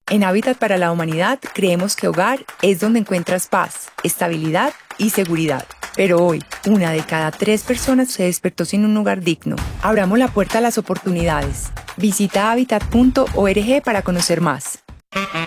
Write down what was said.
En Hábitat para la Humanidad creemos que hogar es donde encuentras paz, estabilidad y seguridad. Pero hoy, 1 de cada 3 personas se despertó sin un lugar digno. Abramos la puerta a las oportunidades. Visita habitat.org para conocer más.